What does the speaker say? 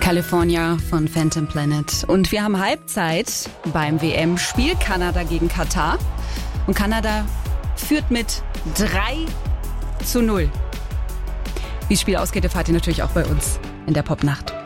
California von Phantom Planet. Und wir haben Halbzeit beim WM-Spiel Kanada gegen Katar. Und Kanada führt mit 3:0. Wie das Spiel ausgeht, erfahrt ihr natürlich auch bei uns in der Popnacht.